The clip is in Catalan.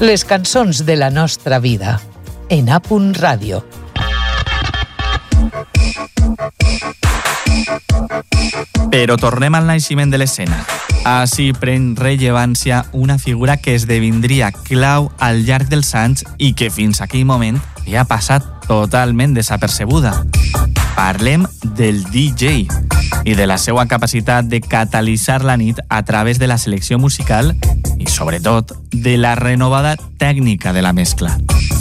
Les cançons de la nostra vida, en A.Punt Ràdio. Però tornem al naixement de l'escena. Així pren rellevància una figura que esdevindria clau al llarg dels anys i que fins a aquell moment havia passat totalment desapercebuda. Parlem del DJ i de la seva capacitat de catalitzar la nit a través de la selecció musical i, sobretot, de la renovada tècnica de la mescla.